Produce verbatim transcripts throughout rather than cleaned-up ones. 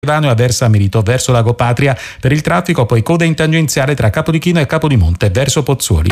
Vano e a Versa Merito verso Lago Patria per il traffico, poi coda in tangenziale tra Capodichino e Capodimonte verso Pozzuoli.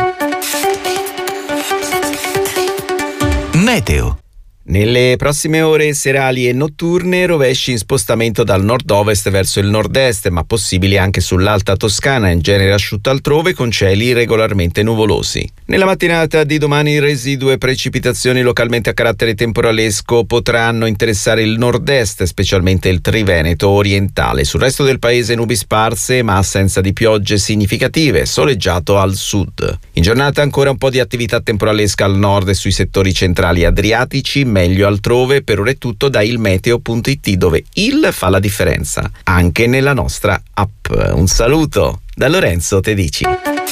Meteo. Nelle prossime ore serali e notturne rovesci in spostamento dal nord-ovest verso il nord-est, ma possibili anche sull'Alta Toscana, in genere asciutto altrove con cieli regolarmente nuvolosi. Nella mattinata di domani residue precipitazioni localmente a carattere temporalesco potranno interessare il nord-est, specialmente il Triveneto orientale. Sul resto del paese nubi sparse ma assenza di piogge significative, soleggiato al sud. In giornata ancora un po' di attività temporalesca al nord e sui settori centrali adriatici, meglio altrove. Per ora è tutto da ilmeteo punto it, dove il fa la differenza anche nella nostra app. Un saluto da Lorenzo Tedici.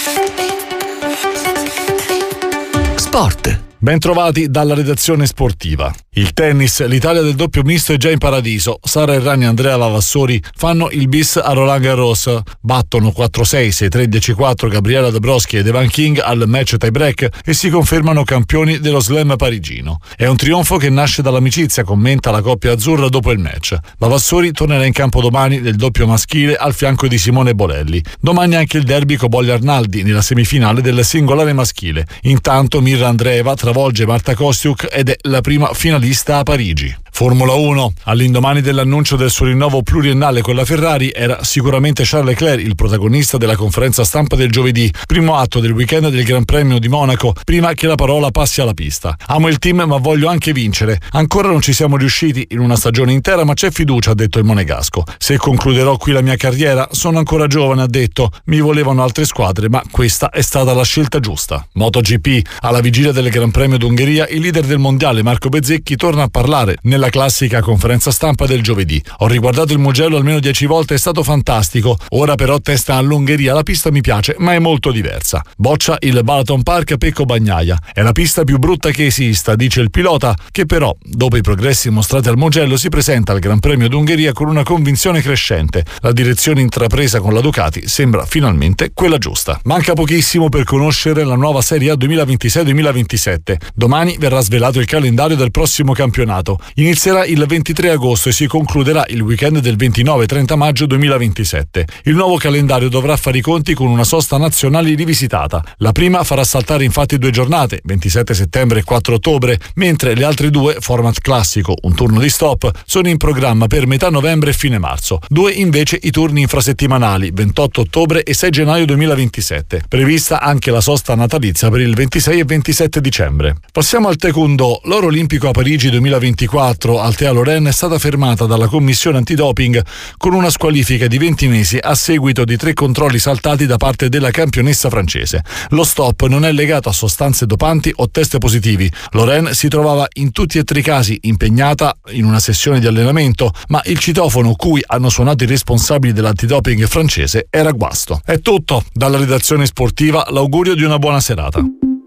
Sport. Bentrovati dalla redazione sportiva. Il tennis, l'Italia del doppio misto è già in paradiso. Sara Errani e Andrea Vavassori fanno il bis a Roland Garros. Battono quattro sei, sei tre, dieci quattro Gabriela Dabrowski ed Evan King al match tie break e si confermano campioni dello slam parigino. È un trionfo che nasce dall'amicizia, commenta la coppia azzurra dopo il match. Vavassori tornerà in campo domani nel doppio maschile al fianco di Simone Bolelli. Domani anche il derby Cobolli-Arnaldi nella semifinale del singolare maschile. Intanto Mirra Andreeva travolge Marta Kostiuk ed è la prima finalista a Parigi. Formula uno. All'indomani dell'annuncio del suo rinnovo pluriennale con la Ferrari era sicuramente Charles Leclerc il protagonista della conferenza stampa del giovedì, primo atto del weekend del Gran Premio di Monaco, prima che la parola passi alla pista. Amo il team ma voglio anche vincere. Ancora non ci siamo riusciti in una stagione intera, ma c'è fiducia, ha detto il monegasco. Se concluderò qui la mia carriera, sono ancora giovane, ha detto. Mi volevano altre squadre, ma questa è stata la scelta giusta. MotoGP. Alla vigilia del Gran Premio d'Ungheria, il leader del mondiale Marco Bezzecchi torna a parlare nella classica conferenza stampa del giovedì. Ho riguardato il Mugello almeno dieci volte, è stato fantastico. Ora però testa all'Ungheria, la pista mi piace, ma è molto diversa. Boccia il Balaton Park Pecco Bagnaia. È la pista più brutta che esista, dice il pilota, che però, dopo i progressi mostrati al Mugello, si presenta al Gran Premio d'Ungheria con una convinzione crescente. La direzione intrapresa con la Ducati sembra finalmente quella giusta. Manca pochissimo per conoscere la nuova Serie A duemilaventisei duemilaventisette. Domani verrà svelato il calendario del prossimo campionato. Inizierà il ventitré agosto e si concluderà il weekend del ventinove trenta maggio duemilaventisette. Il nuovo calendario dovrà fare i conti con una sosta nazionale rivisitata. La prima farà saltare infatti due giornate, ventisette settembre e quattro ottobre, mentre le altre due, format classico, un turno di stop, sono in programma per metà novembre e fine marzo. Due invece i turni infrasettimanali, ventotto ottobre e sei gennaio duemilaventisette. Prevista anche la sosta natalizia per il ventisei e ventisette dicembre. Passiamo al taekwondo. L'oro olimpico a Parigi duemilaventiquattro Althea Loren è stata fermata dalla commissione antidoping con una squalifica di venti mesi a seguito di tre controlli saltati da parte della campionessa francese. Lo stop non è legato a sostanze dopanti o test positivi. Loren si trovava in tutti e tre i casi impegnata in una sessione di allenamento, ma il citofono cui hanno suonato i responsabili dell'antidoping francese era guasto. È tutto dalla redazione sportiva, l'augurio di una buona serata.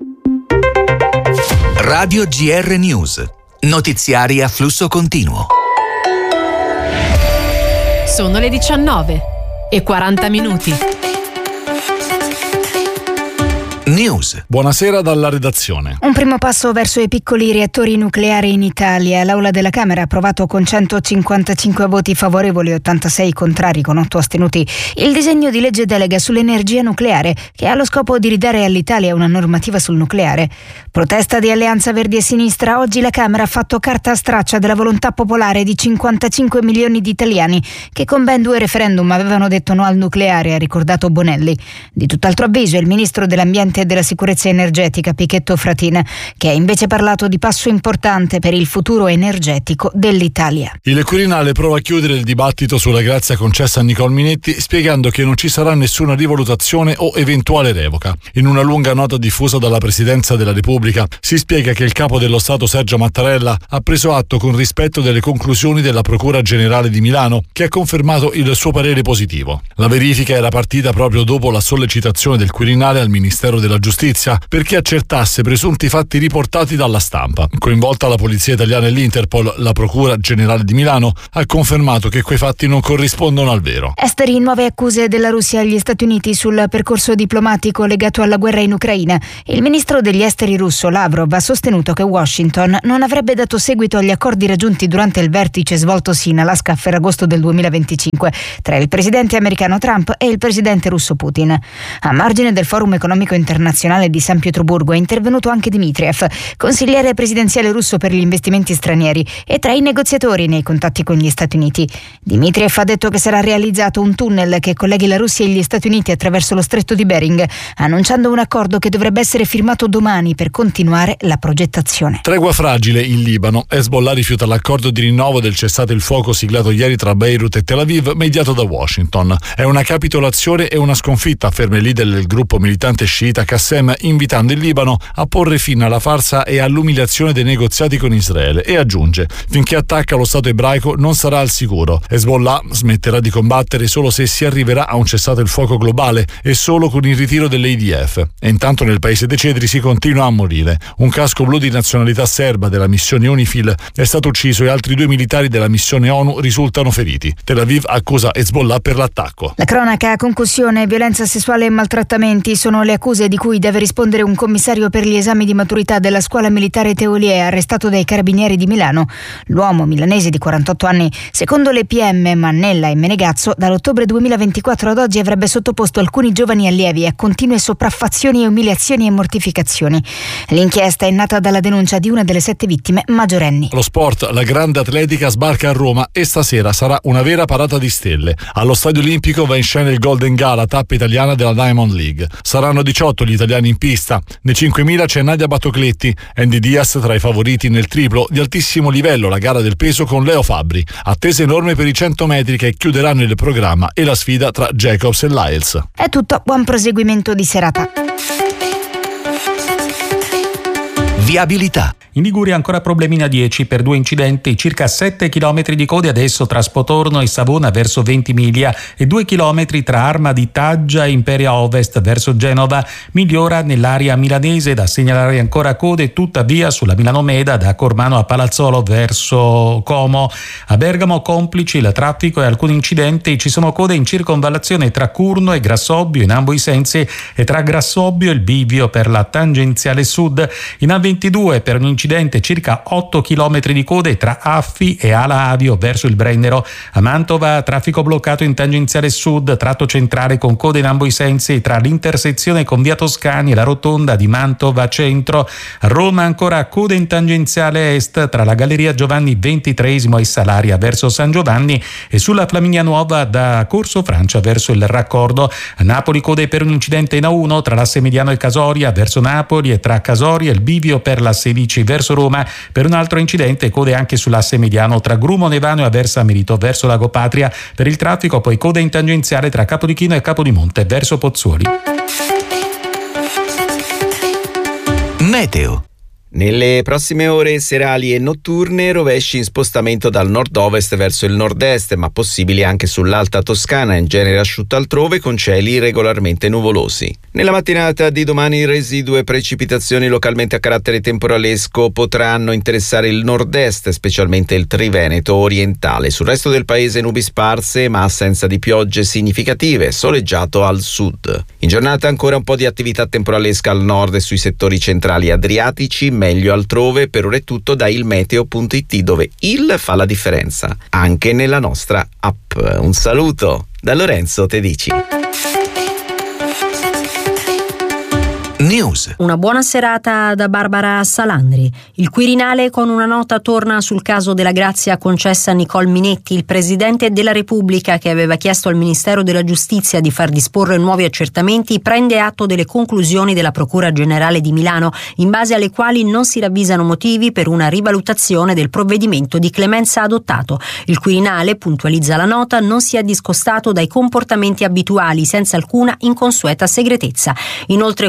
Radio G R News. Notiziari a flusso continuo. Sono le diciannove e quaranta minuti. News. Buonasera dalla redazione. Un primo passo verso i piccoli reattori nucleari in Italia. L'Aula della Camera ha approvato con centocinquantacinque voti favorevoli e ottantasei contrari con otto astenuti il disegno di legge delega sull'energia nucleare, che ha lo scopo di ridare all'Italia una normativa sul nucleare. Protesta di Alleanza Verdi e Sinistra. Oggi la Camera ha fatto carta straccia della volontà popolare di cinquantacinque milioni di italiani che con ben due referendum avevano detto no al nucleare, ha ricordato Bonelli. Di tutt'altro avviso è il ministro dell'Ambiente e della Sicurezza Energetica Pichetto Fratin, che ha invece parlato di passo importante per il futuro energetico dell'Italia. Il Quirinale prova a chiudere il dibattito sulla grazia concessa a Nicole Minetti, spiegando che non ci sarà nessuna rivalutazione o eventuale revoca. In una lunga nota diffusa dalla Presidenza della Repubblica si spiega che il capo dello Stato Sergio Mattarella ha preso atto con rispetto delle conclusioni della Procura Generale di Milano, che ha confermato il suo parere positivo. La verifica era partita proprio dopo la sollecitazione del Quirinale al Ministero della Giustizia perché accertasse presunti fatti riportati dalla stampa. Coinvolta la polizia italiana e l'Interpol, la Procura Generale di Milano ha confermato che quei fatti non corrispondono al vero. Esteri, nuove accuse della Russia agli Stati Uniti sul percorso diplomatico legato alla guerra in Ucraina. Il ministro degli esteri russo Lavrov ha sostenuto che Washington non avrebbe dato seguito agli accordi raggiunti durante il vertice svoltosi in Alaska a Ferragosto del duemilaventicinque tra il presidente americano Trump e il presidente russo Putin. A margine del Forum economico internazionale di San Pietroburgo è intervenuto anche Dmitriev, consigliere presidenziale russo per gli investimenti stranieri e tra i negoziatori nei contatti con gli Stati Uniti. Dmitriev ha detto che sarà realizzato un tunnel che colleghi la Russia e gli Stati Uniti attraverso lo stretto di Bering, annunciando un accordo che dovrebbe essere firmato domani per continuare la progettazione. Tregua fragile in Libano. Hezbollah rifiuta l'accordo di rinnovo del cessate il fuoco siglato ieri tra Beirut e Tel Aviv, mediato da Washington. È una capitolazione e una sconfitta, afferma il leader del gruppo militante sciita Qassem, invitando il Libano a porre fine alla farsa e all'umiliazione dei negoziati con Israele, e aggiunge: finché attacca lo Stato ebraico non sarà al sicuro. Hezbollah smetterà di combattere solo se si arriverà a un cessate il fuoco globale e solo con il ritiro dell'A D F. E intanto nel paese dei cedri si continua a morire. Un casco blu di nazionalità serba della missione UNIFIL è stato ucciso e altri due militari della missione ONU risultano feriti. Tel Aviv accusa Hezbollah per l'attacco. La cronaca: concussione, violenza sessuale e maltrattamenti sono le accuse di cui deve rispondere un commissario per gli esami di maturità della scuola militare Teolie, arrestato dai carabinieri di Milano. L'uomo milanese di quarantotto anni, secondo le P M Mannella e Menegazzo, dall'ottobre duemilaventiquattro ad oggi avrebbe sottoposto alcuni giovani allievi a continue sopraffazioni, umiliazioni e mortificazioni. L'inchiesta è nata dalla denuncia di una delle sette vittime maggiorenni. Lo sport, la grande atletica sbarca a Roma e stasera sarà una vera parata di stelle. Allo Stadio Olimpico va in scena il Golden Gala, tappa italiana della Diamond League. Saranno diciotto gli italiani in pista. Nei cinquemila c'è Nadia Battocletti, Andy Diaz tra i favoriti nel triplo di altissimo livello, la gara del peso con Leo Fabbri. Attesa enorme per i cento metri che chiuderanno il programma e la sfida tra Jacobs e Lyles. È tutto, buon proseguimento di serata. Viabilità. In Liguria ancora problemi in A dieci per due incidenti, circa sette chilometri di code adesso tra Spotorno e Savona verso Ventimiglia e due chilometri tra Arma di Taggia e Imperia Ovest verso Genova. Migliora nell'area milanese, da segnalare ancora code tuttavia sulla Milano-Meda da Cormano a Palazzolo verso Como. A Bergamo complici il traffico e alcuni incidenti, ci sono code in circonvallazione tra Curno e Grassobbio in ambo i sensi e tra Grassobbio e il bivio per la tangenziale sud. In A ventidue per un incidente circa otto chilometri di code tra Affi e Ala Avio verso il Brennero. A Mantova traffico bloccato in tangenziale sud, tratto centrale con code in ambo i sensi tra l'intersezione con via Toscani e la rotonda di Mantova centro. A Roma ancora code in tangenziale est tra la Galleria Giovanni ventitreesimo e Salaria verso San Giovanni e sulla Flaminia Nuova da Corso Francia verso il Raccordo. A Napoli code per un incidente in A uno tra l'asse Mediano e Casoria verso Napoli e tra Casoria e il bivio per la sedici verso Roma. Per un altro incidente code anche sull'asse mediano tra Grumo Nevano e Aversa Merito verso Lago Patria. Per il traffico poi code in tangenziale tra Capodichino e Capodimonte verso Pozzuoli. Meteo. Nelle prossime ore serali e notturne rovesci in spostamento dal nord-ovest verso il nord-est, ma possibili anche sull'Alta Toscana, in genere asciutto altrove con cieli regolarmente nuvolosi. Nella mattinata di domani residue precipitazioni localmente a carattere temporalesco potranno interessare il nord-est, specialmente il Triveneto orientale. Sul resto del paese nubi sparse ma assenza di piogge significative, soleggiato al sud. In giornata ancora un po' di attività temporalesca al nord e sui settori centrali adriatici, meglio altrove. Per ora è tutto da ilmeteo punto it, dove il fa la differenza anche nella nostra app. Un saluto da Lorenzo Tedici. News. Una buona serata da Barbara Salandri. Il Quirinale con una nota torna sul caso della grazia concessa a Nicole Minetti, il presidente della Repubblica che aveva chiesto al Ministero della Giustizia di far disporre nuovi accertamenti, prende atto delle conclusioni della Procura Generale di Milano, in base alle quali non si ravvisano motivi per una rivalutazione del provvedimento di clemenza adottato. Il Quirinale, puntualizza la nota, non si è discostato dai comportamenti abituali senza alcuna inconsueta segretezza. Inoltre quattro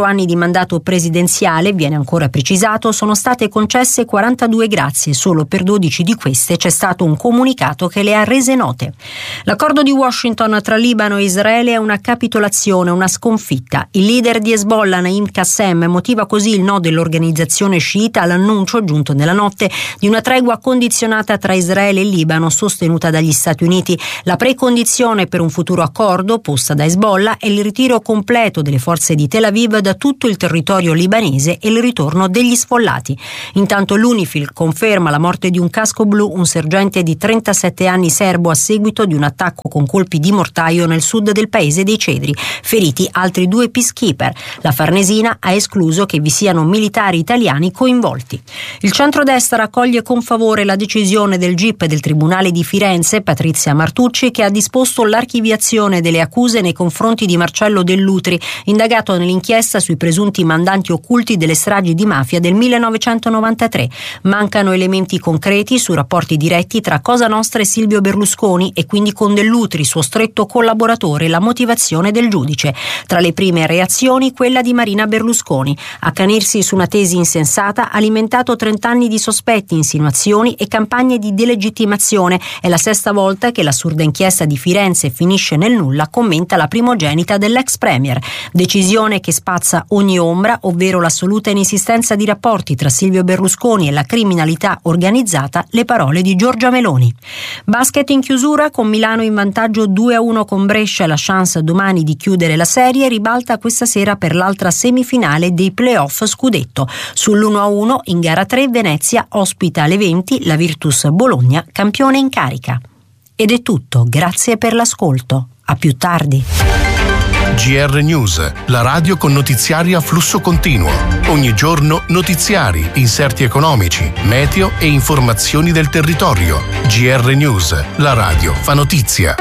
quattro anni di mandato presidenziale, viene ancora precisato, sono state concesse quarantadue grazie, solo per dodici di queste c'è stato un comunicato che le ha rese note. L'accordo di Washington tra Libano e Israele è una capitolazione, una sconfitta. Il leader di Hezbollah, Naim Qassem, motiva così il no dell'organizzazione sciita all'annuncio giunto nella notte di una tregua condizionata tra Israele e Libano sostenuta dagli Stati Uniti. La precondizione per un futuro accordo posta da Hezbollah è il ritiro completo delle forze di Tel Aviv da tutto il territorio libanese e il ritorno degli sfollati. Intanto l'UNIFIL conferma la morte di un casco blu, un sergente di trentasette anni serbo a seguito di un attacco con colpi di mortaio nel sud del paese dei Cedri. Feriti altri due peacekeeper. La Farnesina ha escluso che vi siano militari italiani coinvolti. Il centrodestra raccoglie con favore la decisione del G I P del Tribunale di Firenze, Patrizia Martucci, che ha disposto l'archiviazione delle accuse nei confronti di Marcello Dell'Utri, indagato nell'inchiesta sui presunti mandanti occulti delle stragi di mafia del millenovecentonovantatré. Mancano elementi concreti su rapporti diretti tra Cosa Nostra e Silvio Berlusconi e quindi con Dell'Utri, suo stretto collaboratore, la motivazione del giudice. Tra le prime reazioni quella di Marina Berlusconi. Accanirsi su una tesi insensata ha alimentato trent'anni di sospetti, insinuazioni e campagne di delegittimazione. È la sesta volta che l'assurda inchiesta di Firenze finisce nel nulla, commenta la primogenita dell'ex premier. Decisione che spazza ogni ombra, ovvero l'assoluta inesistenza di rapporti tra Silvio Berlusconi e la criminalità organizzata, le parole di Giorgia Meloni. Basket in chiusura, con Milano in vantaggio due a uno con Brescia, la chance domani di chiudere la serie ribalta questa sera per l'altra semifinale dei playoff scudetto. Sull'uno a uno in gara tre Venezia ospita alle venti la Virtus Bologna, campione in carica. Ed è tutto, grazie per l'ascolto. A più tardi. G R News, la radio con notiziari a flusso continuo. Ogni giorno notiziari, inserti economici, meteo e informazioni del territorio. G R News, la radio fa notizia.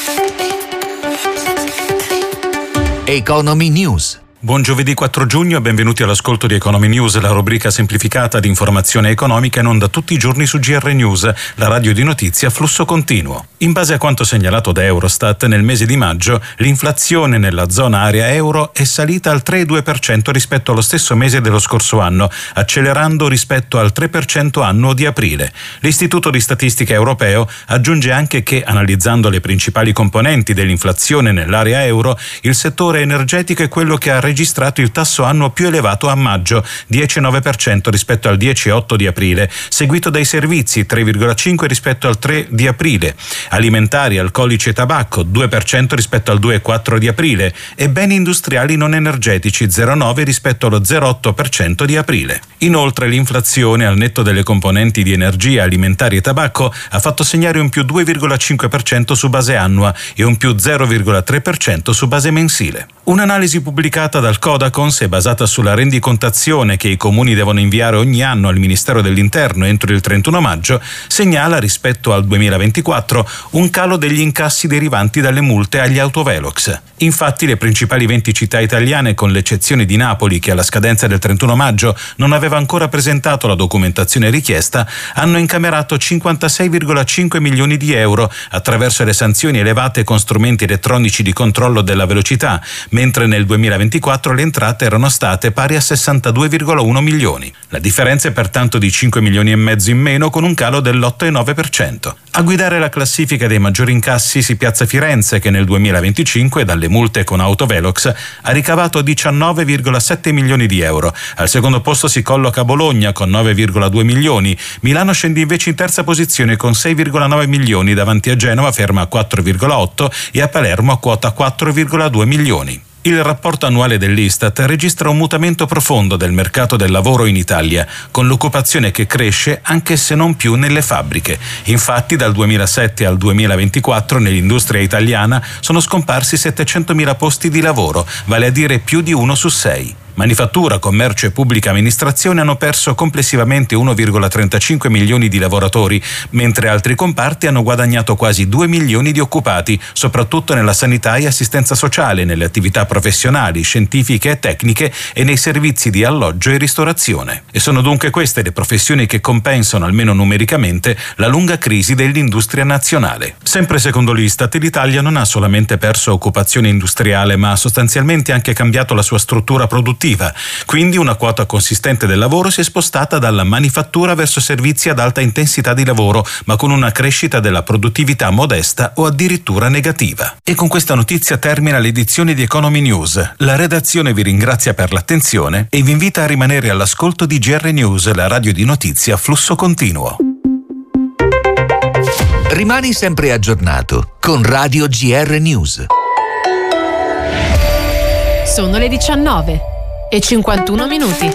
Economy News. Buon giovedì quattro giugno e benvenuti all'ascolto di Economy News, la rubrica semplificata di informazione economica in onda tutti i giorni su G R News, la radio di notizie a flusso continuo. In base a quanto segnalato da Eurostat, nel mese di maggio l'inflazione nella zona area euro è salita al tre virgola due per cento rispetto allo stesso mese dello scorso anno, accelerando rispetto al tre per cento annuo di aprile. L'Istituto di Statistica Europeo aggiunge anche che, analizzando le principali componenti dell'inflazione nell'area euro, il settore energetico è quello che ha registrato il tasso annuo più elevato a maggio, dieci virgola nove per cento rispetto al dieci virgola otto per cento di aprile, seguito dai servizi, tre virgola cinque per cento rispetto al tre per cento di aprile, alimentari, alcolici e tabacco, due per cento rispetto al due virgola quattro per cento di aprile e beni industriali non energetici, zero virgola nove per cento rispetto allo zero virgola otto per cento di aprile. Inoltre l'inflazione al netto delle componenti di energia, alimentari e tabacco ha fatto segnare un più due virgola cinque per cento su base annua e un più zero virgola tre per cento su base mensile. Un'analisi pubblicata dal Codacons è basata sulla rendicontazione che i comuni devono inviare ogni anno al Ministero dell'Interno entro il trentuno maggio, segnala rispetto al duemilaventiquattro un calo degli incassi derivanti dalle multe agli autovelox. Infatti le principali venti città italiane, con l'eccezione di Napoli che alla scadenza del trentuno maggio non aveva ancora presentato la documentazione richiesta, hanno incamerato cinquantasei virgola cinque milioni di euro attraverso le sanzioni elevate con strumenti elettronici di controllo della velocità, mentre nel duemilaventiquattro le entrate erano state pari a sessantadue virgola uno milioni. La differenza è pertanto di cinque milioni e mezzo in meno, con un calo dell'otto virgola nove per cento. A guidare la classifica dei maggiori incassi si piazza Firenze, che nel duemilaventicinque dalle multe con autovelox ha ricavato diciannove virgola sette milioni di euro. Al secondo posto si colloca Bologna con nove virgola due milioni. Milano scende invece in terza posizione con sei virgola nove milioni, davanti a Genova ferma a quattro virgola otto e a Palermo a quota quattro virgola due milioni. Il rapporto annuale dell'Istat registra un mutamento profondo del mercato del lavoro in Italia, con l'occupazione che cresce anche se non più nelle fabbriche. Infatti dal duemilasette al duemilaventiquattro nell'industria italiana sono scomparsi settecentomila posti di lavoro, vale a dire più di uno su sei. Manifattura, commercio e pubblica amministrazione hanno perso complessivamente uno virgola trentacinque milioni di lavoratori, mentre altri comparti hanno guadagnato quasi due milioni di occupati, soprattutto nella sanità e assistenza sociale, nelle attività professionali, scientifiche e tecniche e nei servizi di alloggio e ristorazione. E sono dunque queste le professioni che compensano, almeno numericamente, la lunga crisi dell'industria nazionale. Sempre secondo l'Istat, l'Italia non ha solamente perso occupazione industriale, ma ha sostanzialmente anche cambiato la sua struttura produttiva, produttiva. Quindi una quota consistente del lavoro si è spostata dalla manifattura verso servizi ad alta intensità di lavoro, ma con una crescita della produttività modesta o addirittura negativa. E con questa notizia termina l'edizione di Economy News. La redazione vi ringrazia per l'attenzione e vi invita a rimanere all'ascolto di G R News, la radio di notizie a flusso continuo. Rimani sempre aggiornato con Radio G R News. Sono le diciannove e cinquantuno minuti.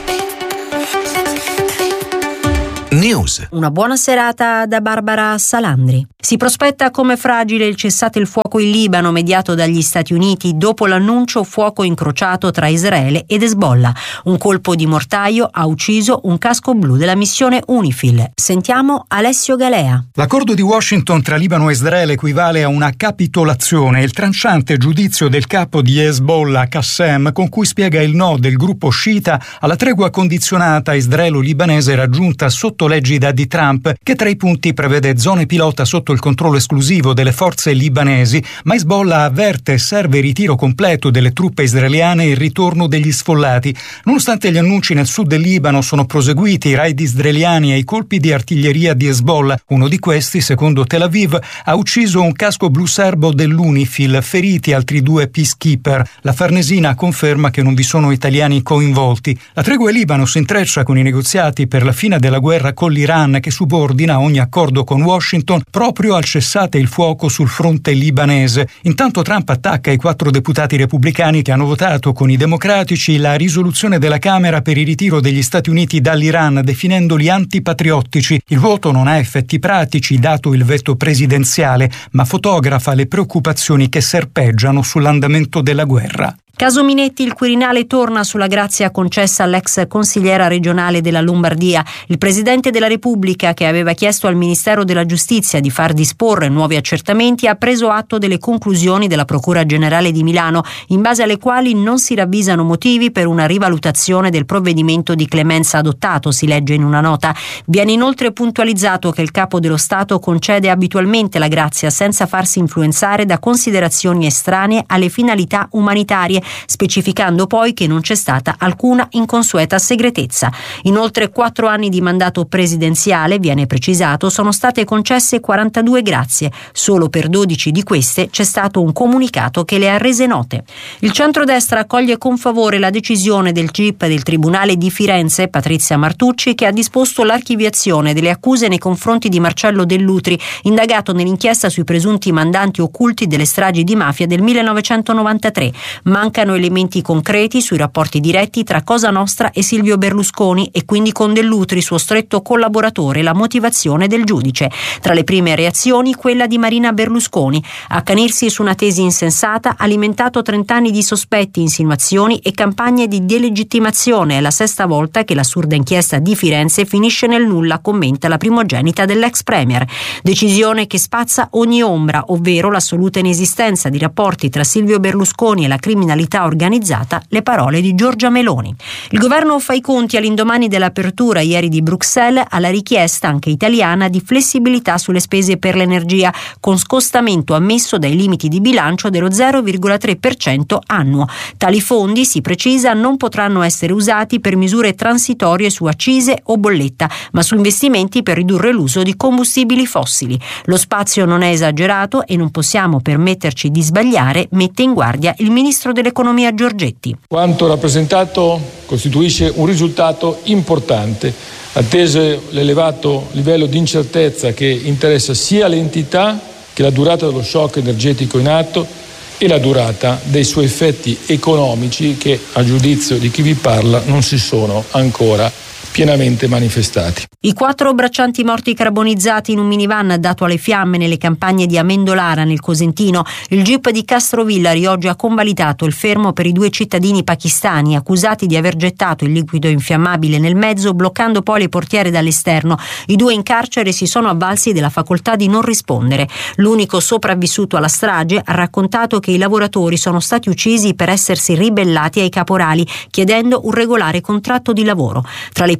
News. Una buona serata da Barbara Salandri. Si prospetta come fragile il cessate il fuoco in Libano mediato dagli Stati Uniti dopo l'annuncio fuoco incrociato tra Israele ed Hezbollah. Un colpo di mortaio ha ucciso un casco blu della missione UNIFIL. Sentiamo Alessio Galea. L'accordo di Washington tra Libano e Israele equivale a una capitolazione. Il tranciante giudizio del capo di Hezbollah, Qassem, con cui spiega il no del gruppo sciita alla tregua condizionata israelo-libanese raggiunta sotto l'egida di Trump, che tra i punti prevede zone pilota sotto il controllo esclusivo delle forze libanesi, ma Hezbollah avverte serve il ritiro completo delle truppe israeliane e il ritorno degli sfollati. Nonostante gli annunci nel sud del Libano sono proseguiti i raid israeliani ai colpi di artiglieria di Hezbollah. Uno di questi, secondo Tel Aviv, ha ucciso un casco blu serbo dell'UNIFIL, feriti altri due peacekeeper. La Farnesina conferma che non vi sono italiani coinvolti. La tregua in Libano si intreccia con i negoziati per la fine della guerra con l'Iran, che subordina ogni accordo con Washington proprio al cessate il fuoco sul fronte libanese. Intanto Trump attacca i quattro deputati repubblicani che hanno votato con i democratici la risoluzione della Camera per il ritiro degli Stati Uniti dall'Iran, definendoli antipatriottici. Il voto non ha effetti pratici, dato il veto presidenziale, ma fotografa le preoccupazioni che serpeggiano sull'andamento della guerra. Caso Minetti, il Quirinale torna sulla grazia concessa all'ex consigliera regionale della Lombardia. Il Presidente della Repubblica, che aveva chiesto al Ministero della Giustizia di far disporre nuovi accertamenti, ha preso atto delle conclusioni della Procura Generale di Milano, in base alle quali non si ravvisano motivi per una rivalutazione del provvedimento di clemenza adottato, si legge in una nota. Viene inoltre puntualizzato che il Capo dello Stato concede abitualmente la grazia senza farsi influenzare da considerazioni estranee alle finalità umanitarie, specificando poi che non c'è stata alcuna inconsueta segretezza. In oltre quattro anni di mandato presidenziale, viene precisato, sono state concesse quarantadue grazie. Solo per dodici di queste c'è stato un comunicato che le ha rese note. Il centrodestra accoglie con favore la decisione del G I P del Tribunale di Firenze, Patrizia Martucci, che ha disposto l'archiviazione delle accuse nei confronti di Marcello Dell'Utri, indagato nell'inchiesta sui presunti mandanti occulti delle stragi di mafia del millenovecentonovantatré. Mancano elementi concreti sui rapporti diretti tra Cosa Nostra e Silvio Berlusconi e quindi con Dell'Utri, suo stretto collaboratore, la motivazione del giudice. Tra le prime reazioni quella di Marina Berlusconi. Accanirsi su una tesi insensata, alimentato trent'anni di sospetti, insinuazioni e campagne di delegittimazione. È la sesta volta che l'assurda inchiesta di Firenze finisce nel nulla, commenta la primogenita dell'ex premier. Decisione che spazza ogni ombra, ovvero l'assoluta inesistenza di rapporti tra Silvio Berlusconi e la criminalità organizzata, le parole di Giorgia Meloni. Il governo fa i conti all'indomani dell'apertura ieri di Bruxelles alla richiesta anche italiana di flessibilità sulle spese per l'energia, con scostamento ammesso dai limiti di bilancio dello zero virgola tre per cento annuo. Tali fondi, si precisa, non potranno essere usati per misure transitorie su accise o bolletta, ma su investimenti per ridurre l'uso di combustibili fossili. Lo spazio non è esagerato e non possiamo permetterci di sbagliare, mette in guardia il ministro dell'economia Giorgetti. Quanto rappresentato costituisce un risultato importante, atteso l'elevato livello di incertezza che interessa sia l'entità che la durata dello shock energetico in atto e la durata dei suoi effetti economici che, a giudizio di chi vi parla, non si sono ancora pienamente manifestati. I quattro braccianti morti carbonizzati in un minivan dato alle fiamme nelle campagne di Amendolara nel Cosentino. Il G I P di Castrovillari oggi ha convalidato il fermo per i due cittadini pakistani accusati di aver gettato il liquido infiammabile nel mezzo, bloccando poi le portiere dall'esterno. I due in carcere si sono avvalsi della facoltà di non rispondere. L'unico sopravvissuto alla strage ha raccontato che i lavoratori sono stati uccisi per essersi ribellati ai caporali, chiedendo un regolare contratto di lavoro. Tra le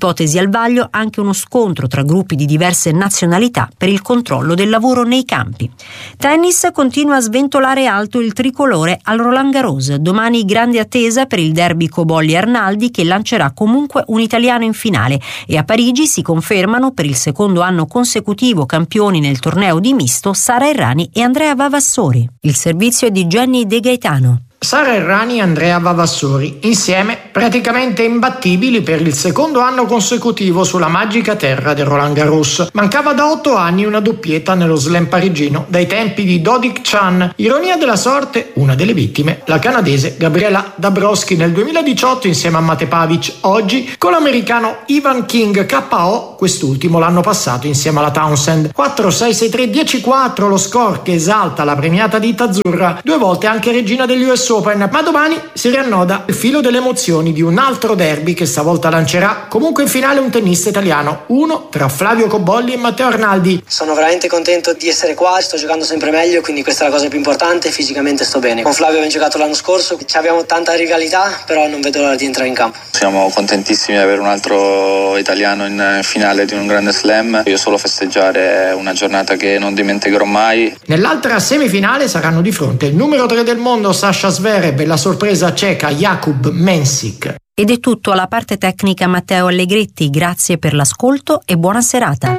ipotesi al vaglio anche uno scontro tra gruppi di diverse nazionalità per il controllo del lavoro nei campi. Tennis continua a sventolare alto il tricolore al Roland Garros. Domani grande attesa per il derby Cobolli-Arnaldi, che lancerà comunque un italiano in finale, e a Parigi si confermano per il secondo anno consecutivo campioni nel torneo di misto Sara Errani e Andrea Vavassori. Il servizio è di Jenny De Gaetano. Sara Errani e Andrea Vavassori, insieme praticamente imbattibili per il secondo anno consecutivo sulla magica terra del Roland Garros. Mancava da otto anni una doppietta nello slam parigino, dai tempi di Dodic Chan. Ironia della sorte, una delle vittime, la canadese Gabriela Dabrowski nel duemiladiciotto insieme a Mate Pavic, oggi con l'americano Ivan King K O, quest'ultimo l'anno passato insieme alla Townsend. quattro sei sei tre dieci quattro lo score che esalta la premiata ditta azzurra, due volte anche regina degli U S Open, ma domani si riannoda il filo delle emozioni di un altro derby che stavolta lancerà comunque in finale un tennista italiano, uno tra Flavio Cobolli e Matteo Arnaldi. Sono veramente contento di essere qua, sto giocando sempre meglio, quindi questa è la cosa più importante, fisicamente sto bene. Con Flavio abbiamo giocato l'anno scorso, abbiamo tanta rivalità, però non vedo l'ora di entrare in campo. Siamo contentissimi di avere un altro italiano in finale di un grande slam. Io solo festeggiare una giornata che non dimenticherò mai. Nell'altra semifinale saranno di fronte il numero tre del mondo Sasha Zverev e la sorpresa ceca Jakub Mensik. Ed è tutto alla parte tecnica Matteo Allegretti, grazie per l'ascolto e buona serata.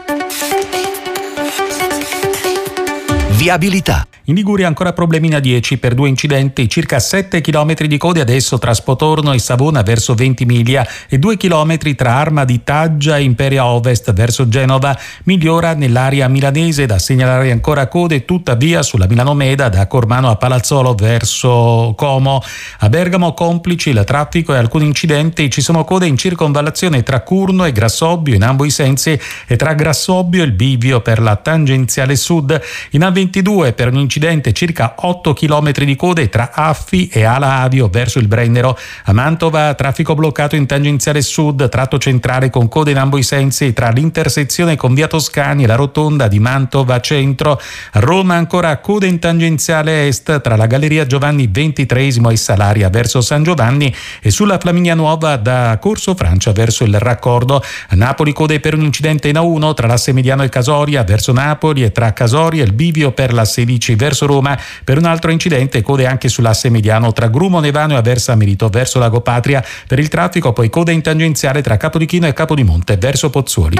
Viabilità. In Liguria ancora problemi in A dieci per due incidenti, circa sette chilometri di code adesso tra Spotorno e Savona verso Ventimiglia e due chilometri tra Arma di Taggia e Imperia Ovest verso Genova. Migliora nell'area milanese, da segnalare ancora code tuttavia sulla Milano-Meda da Cormano a Palazzolo verso Como. A Bergamo complici il traffico e alcuni incidenti, ci sono code in circonvallazione tra Curno e Grassobbio in ambo i sensi e tra Grassobbio e il bivio per la tangenziale sud. In A ventidue per un incidente circa otto chilometri di code tra Affi e Ala Avio verso il Brennero. A Mantova traffico bloccato in tangenziale sud, tratto centrale con code in ambo i sensi tra l'intersezione con via Toscani e la rotonda di Mantova Centro. A Roma ancora code in tangenziale est tra la Galleria Giovanni ventitreesimo e Salaria verso San Giovanni e sulla Flaminia Nuova da Corso Francia verso il Raccordo. A Napoli code per un incidente in A uno tra l'asse Mediano e Casoria verso Napoli e tra Casoria e il bivio per la sedici verso Roma. Per un altro incidente code anche sull'asse mediano tra Grumo Nevano e Aversa Merito verso Lago Patria. Per il traffico poi code in tangenziale tra Capodichino e Capodimonte verso Pozzuoli.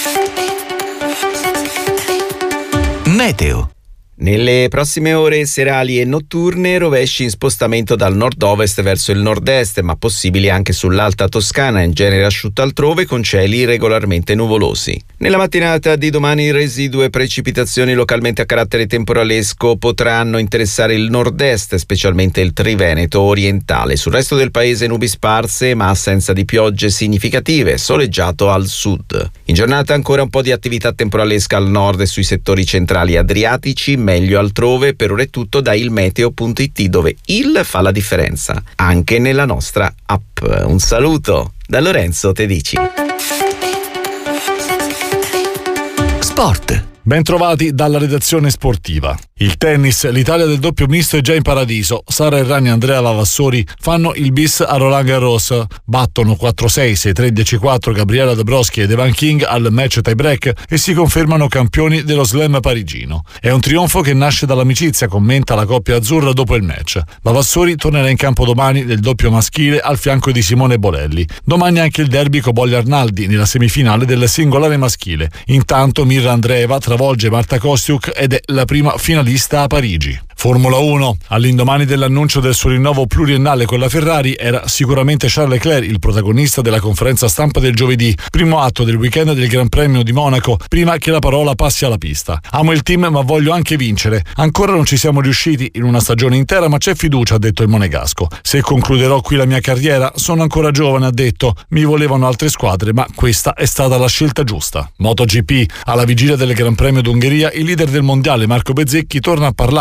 Meteo. Nelle prossime ore serali e notturne rovesci in spostamento dal nord-ovest verso il nord-est, ma possibili anche sull'Alta Toscana, in genere asciutta altrove con cieli regolarmente nuvolosi. Nella mattinata di domani residue precipitazioni localmente a carattere temporalesco potranno interessare il nord-est, specialmente il Triveneto orientale. Sul resto del paese nubi sparse ma assenza di piogge significative, soleggiato al sud. In giornata ancora un po' di attività temporalesca al nord e sui settori centrali adriatici, meglio altrove. Per ora è tutto da ilmeteo punto it, dove il fa la differenza anche nella nostra app. Un saluto da Lorenzo Tedici. Sport. Bentrovati dalla redazione sportiva. Il tennis, l'Italia del doppio misto è già in paradiso. Sara Errani e Andrea Vavassori fanno il bis a Roland Garros. Battono quattro sei sei tre dieci quattro Gabriela Dabrowski ed Evan King al match tie break e si confermano campioni dello slam parigino. È un trionfo che nasce dall'amicizia, commenta la coppia azzurra dopo il match. Vavassori tornerà in campo domani nel doppio maschile al fianco di Simone Bolelli. Domani anche il derby Cobolli-Arnaldi nella semifinale del singolare maschile. Intanto Mirra Andreeva travolge Marta Kostiuk ed è la prima finalista a Parigi. Formula uno. All'indomani dell'annuncio del suo rinnovo pluriennale con la Ferrari era sicuramente Charles Leclerc il protagonista della conferenza stampa del giovedì, primo atto del weekend del Gran Premio di Monaco, prima che la parola passi alla pista. Amo il team ma voglio anche vincere. Ancora non ci siamo riusciti in una stagione intera, ma c'è fiducia, ha detto il monegasco. Se concluderò qui la mia carriera, sono ancora giovane, ha detto. Mi volevano altre squadre, ma questa è stata la scelta giusta. MotoGP. Alla vigilia del Gran Premio d'Ungheria, il leader del mondiale Marco Bezzecchi torna a parlare. Nella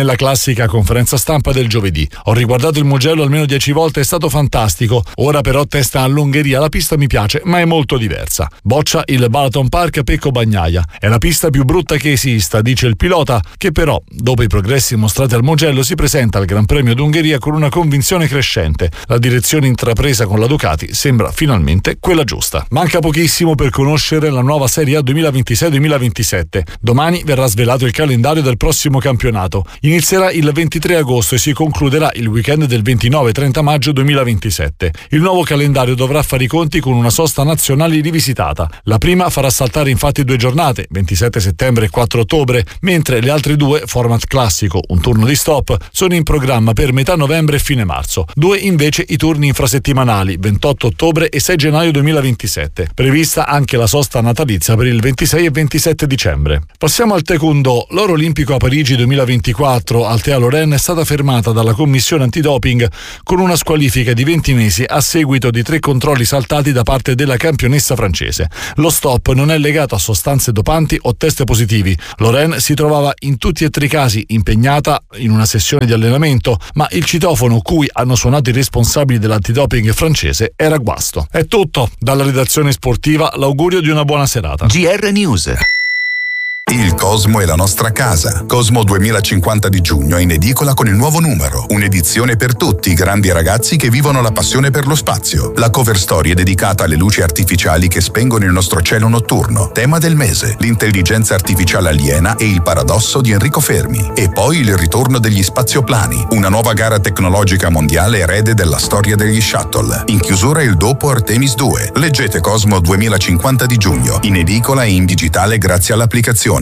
nella classica conferenza stampa del giovedì. Ho riguardato il Mugello almeno dieci volte, è stato fantastico. Ora però testa all'Ungheria, la pista mi piace, ma è molto diversa. Boccia il Balaton Park Pecco Bagnaia. È la pista più brutta che esista, dice il pilota, che però, dopo i progressi mostrati al Mugello, si presenta al Gran Premio d'Ungheria con una convinzione crescente. La direzione intrapresa con la Ducati sembra finalmente quella giusta. Manca pochissimo per conoscere la nuova Serie A duemilaventisei duemilaventisette. Domani verrà svelato il calendario del prossimo campionato. Inizierà il ventitré agosto e si concluderà il weekend del ventinove trenta maggio duemilaventisette. Il nuovo calendario dovrà fare i conti con una sosta nazionale rivisitata. La prima farà saltare infatti due giornate, ventisette settembre e quattro ottobre, mentre le altre due, format classico, un turno di stop, sono in programma per metà novembre e fine marzo. Due invece i turni infrasettimanali, ventotto ottobre e sei gennaio duemilaventisette. Prevista anche la sosta natalizia per il ventisei e ventisette dicembre. Passiamo al taekwondo. L'oro olimpico a Parigi duemilaventiquattro, Althea Loren, è stata fermata dalla commissione antidoping con una squalifica di venti mesi a seguito di tre controlli saltati da parte della campionessa francese. Lo stop non è legato a sostanze dopanti o test positivi. Loren si trovava in tutti e tre i casi impegnata in una sessione di allenamento, ma il citofono cui hanno suonato i responsabili dell'antidoping francese era guasto. È tutto. Dalla redazione sportiva l'augurio di una buona serata. G R News. Il Cosmo è la nostra casa. Cosmo duemilacinquanta di giugno è in edicola con il nuovo numero. Un'edizione per tutti i grandi ragazzi che vivono la passione per lo spazio. La cover story è dedicata alle luci artificiali che spengono il nostro cielo notturno. Tema del mese: l'intelligenza artificiale aliena e il paradosso di Enrico Fermi. E poi il ritorno degli spazioplani, una nuova gara tecnologica mondiale erede della storia degli shuttle. In chiusura il dopo Artemis due. Leggete Cosmo duemilacinquanta di giugno, in edicola e in digitale grazie all'applicazione.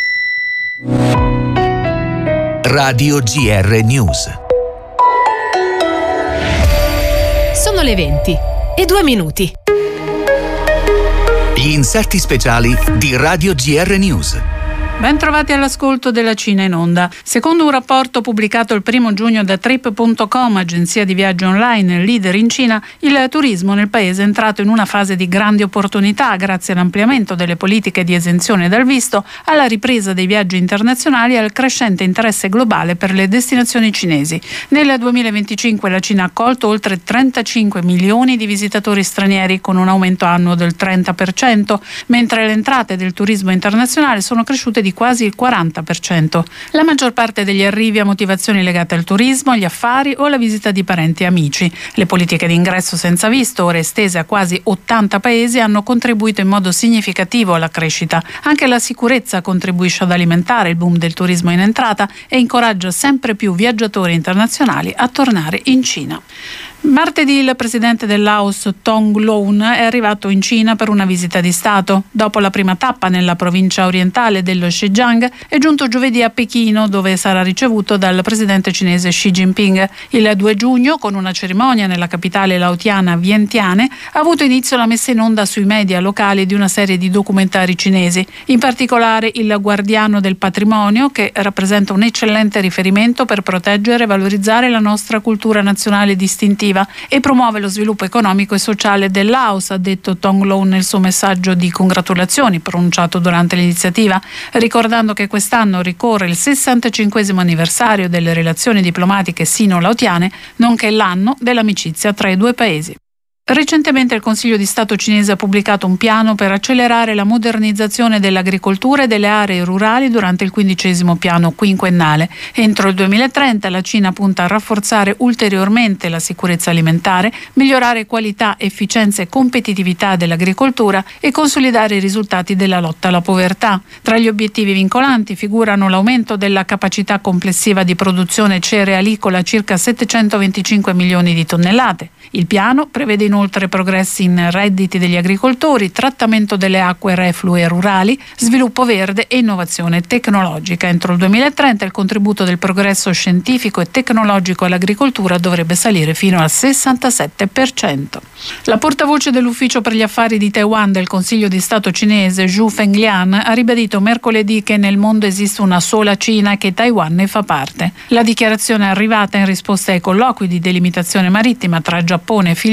Radio G R News. Sono le venti e due minuti. Gli inserti speciali di Radio G R News. Ben trovati all'ascolto della Cina in onda. Secondo un rapporto pubblicato il primo giugno da Trip punto com, agenzia di viaggio online leader in Cina, il turismo nel paese è entrato in una fase di grandi opportunità grazie all'ampliamento delle politiche di esenzione dal visto, alla ripresa dei viaggi internazionali e al crescente interesse globale per le destinazioni cinesi. Nel duemilaventicinque la Cina ha accolto oltre trentacinque milioni di visitatori stranieri, con un aumento annuo del trenta per cento, mentre le entrate del turismo internazionale sono cresciute di quasi il quaranta per cento. La maggior parte degli arrivi ha motivazioni legate al turismo, agli affari o alla visita di parenti e amici. Le politiche di ingresso senza visto, ora estese a quasi ottanta paesi, hanno contribuito in modo significativo alla crescita. Anche la sicurezza contribuisce ad alimentare il boom del turismo in entrata e incoraggia sempre più viaggiatori internazionali a tornare in Cina. Martedì il presidente del Laos Thong Loun è arrivato in Cina per una visita di Stato. Dopo la prima tappa nella provincia orientale dello Zhejiang, è giunto giovedì a Pechino, dove sarà ricevuto dal presidente cinese Xi Jinping. Il due giugno, con una cerimonia nella capitale laotiana Vientiane, ha avuto inizio la messa in onda sui media locali di una serie di documentari cinesi, in particolare Il Guardiano del Patrimonio, che rappresenta un eccellente riferimento per proteggere e valorizzare la nostra cultura nazionale distintiva e promuove lo sviluppo economico e sociale del Laos, ha detto Thong Loun nel suo messaggio di congratulazioni pronunciato durante l'iniziativa, ricordando che quest'anno ricorre il sessantacinquesimo anniversario delle relazioni diplomatiche sino-laotiane, nonché l'anno dell'amicizia tra i due paesi. Recentemente il Consiglio di Stato cinese ha pubblicato un piano per accelerare la modernizzazione dell'agricoltura e delle aree rurali durante il quindicesimo piano quinquennale. Entro il duemilatrenta la Cina punta a rafforzare ulteriormente la sicurezza alimentare, migliorare qualità, efficienza e competitività dell'agricoltura e consolidare i risultati della lotta alla povertà. Tra gli obiettivi vincolanti figurano l'aumento della capacità complessiva di produzione cerealicola a circa settecentoventicinque milioni di tonnellate. Il piano prevede inoltre progressi in redditi degli agricoltori, trattamento delle acque reflue rurali, sviluppo verde e innovazione tecnologica. Entro il duemilatrenta il contributo del progresso scientifico e tecnologico all'agricoltura dovrebbe salire fino al sessantasette per cento. La portavoce dell'Ufficio per gli affari di Taiwan del Consiglio di Stato cinese, Zhu Fenglian, ha ribadito mercoledì che nel mondo esiste una sola Cina e che Taiwan ne fa parte. La dichiarazione è arrivata in risposta ai colloqui di delimitazione marittima tra Giappone e Filippine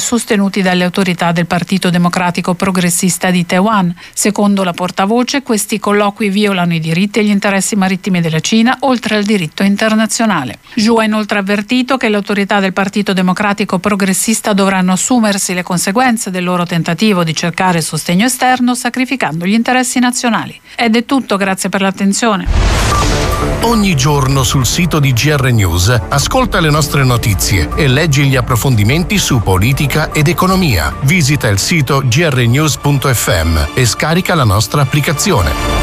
sostenuti dalle autorità del Partito Democratico Progressista di Taiwan. Secondo la portavoce, questi colloqui violano i diritti e gli interessi marittimi della Cina, oltre al diritto internazionale. Zhu ha inoltre avvertito che le autorità del Partito Democratico Progressista dovranno assumersi le conseguenze del loro tentativo di cercare sostegno esterno, sacrificando gli interessi nazionali. Ed è tutto, grazie per l'attenzione. Ogni giorno sul sito di G R News ascolta le nostre notizie e leggi gli approfondimenti su politica ed economia. Visita il sito g r news punto f m e scarica la nostra applicazione.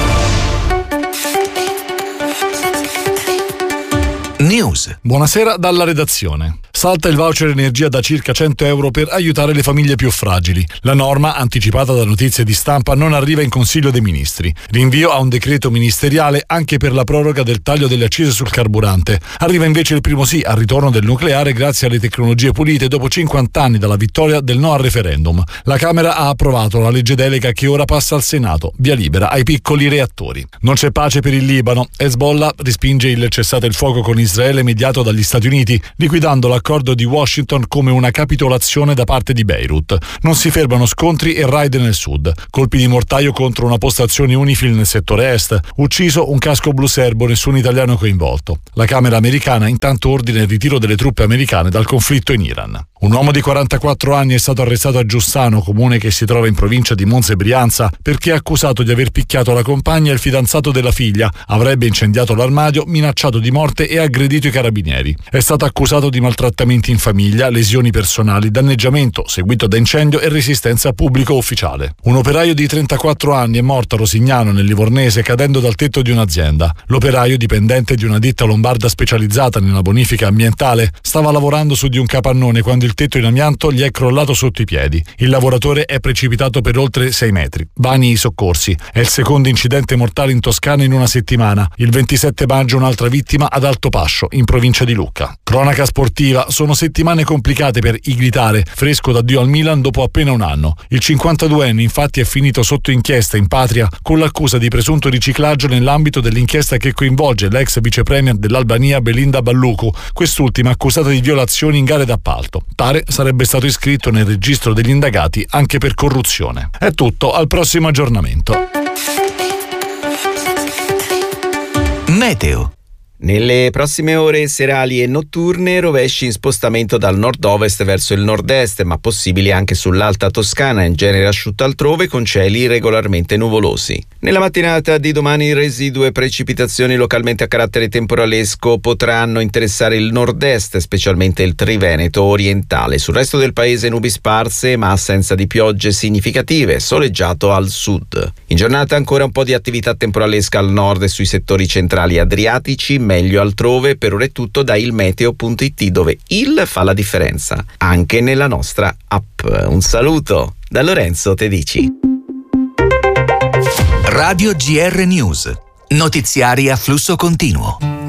News. Buonasera dalla redazione. Salta il voucher energia da circa cento euro per aiutare le famiglie più fragili. La norma, anticipata da notizie di stampa, non arriva in Consiglio dei Ministri. Rinvio a un decreto ministeriale anche per la proroga del taglio delle accise sul carburante. Arriva invece il primo sì al ritorno del nucleare grazie alle tecnologie pulite dopo cinquanta anni dalla vittoria del no al referendum. La Camera ha approvato la legge delega che ora passa al Senato, via libera ai piccoli reattori. Non c'è pace per il Libano. Hezbollah respinge il cessate il fuoco con Israele mediato dagli Stati Uniti, liquidando l'accordo di Washington come una capitolazione da parte di Beirut. Non si fermano scontri e raid nel sud. Colpi di mortaio contro una postazione Unifil nel settore est. Ucciso un casco blu serbo, nessun italiano coinvolto. La Camera americana intanto ordina il ritiro delle truppe americane dal conflitto in Iran. Un uomo di quarantaquattro anni è stato arrestato a Giussano, comune che si trova in provincia di Monza e Brianza, perché è accusato di aver picchiato la compagna e il fidanzato della figlia, avrebbe incendiato l'armadio, minacciato di morte e aggredito i carabinieri. È stato accusato di maltrattamenti in famiglia, lesioni personali, danneggiamento seguito da incendio e resistenza pubblico ufficiale. Un operaio di trentaquattro anni è morto a Rosignano, nel Livornese, cadendo dal tetto di un'azienda. L'operaio, dipendente di una ditta lombarda specializzata nella bonifica ambientale, stava lavorando su di un capannone quando il il tetto in amianto gli è crollato sotto i piedi. Il lavoratore è precipitato per oltre sei metri. Vani i soccorsi. È il secondo incidente mortale in Toscana in una settimana. Il ventisette maggio un'altra vittima ad Altopascio, in provincia di Lucca. Cronaca sportiva. Sono settimane complicate per Iglitare, fresco d'addio al Milan dopo appena un anno. Il cinquantaduenne infatti è finito sotto inchiesta in patria con l'accusa di presunto riciclaggio nell'ambito dell'inchiesta che coinvolge l'ex vicepremier dell'Albania Belinda Balluku, quest'ultima accusata di violazioni in gare d'appalto. Tare sarebbe stato iscritto nel registro degli indagati anche per corruzione. È tutto, al prossimo aggiornamento. Meteo. Nelle prossime ore serali e notturne rovesci in spostamento dal nord-ovest verso il nord-est, ma possibili anche sull'Alta Toscana, in genere asciutta altrove con cieli regolarmente nuvolosi. Nella mattinata di domani residue precipitazioni localmente a carattere temporalesco potranno interessare il nord-est, specialmente il Triveneto orientale. Sul resto del paese nubi sparse ma assenza di piogge significative, soleggiato al sud. In giornata ancora un po' di attività temporalesca al nord e sui settori centrali adriatici, meglio altrove. Per ora è tutto da ilmeteo punto it, dove il fa la differenza anche nella nostra app. Un saluto da Lorenzo Tedici. Radio G R News, notiziari a flusso continuo.